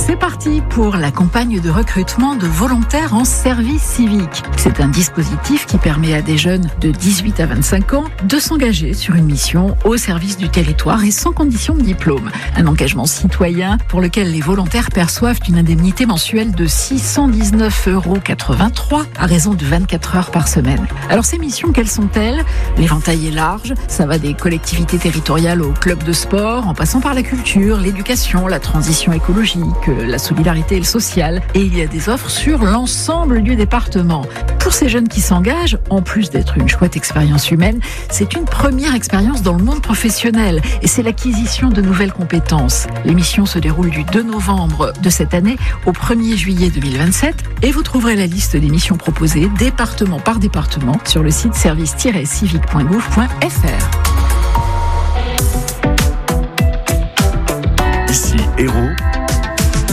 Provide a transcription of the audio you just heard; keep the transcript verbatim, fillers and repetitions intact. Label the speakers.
Speaker 1: C'est parti pour la campagne de recrutement de volontaires en service civique. C'est un dispositif qui permet à des jeunes de dix-huit à vingt-cinq ans de s'engager sur une mission au service du territoire et sans condition de diplôme. Un engagement citoyen pour lequel les volontaires perçoivent une indemnité mensuelle de six cent dix-neuf euros quatre-vingt-trois à raison de vingt-quatre heures par semaine. Alors ces missions, quelles sont-elles ? L'éventail est large, ça va des collectivités territoriales aux clubs de sport, en passant par la culture, l'éducation, la transition écologique, la solidarité et le social. Et il y a des offres sur l'ensemble du département. Pour ces jeunes qui s'engagent, en plus d'être une chouette expérience humaine, c'est une première expérience dans le monde professionnel et c'est l'acquisition de nouvelles compétences. L'émission se déroule du deux novembre de cette année au premier juillet deux mille vingt-sept et vous trouverez la liste des missions proposées département par département sur le site service tiret civique point gouv point f r.
Speaker 2: Ici Hérault,